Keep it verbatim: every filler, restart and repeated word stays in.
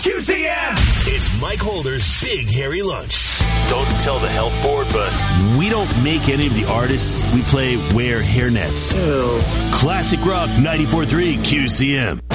Q C M! It's Mike Holder's Big Hairy Lunch. Don't tell the health board, but we don't make any of the artists we play wear hairnets. Ew. Classic Rock ninety-four point three Q C M.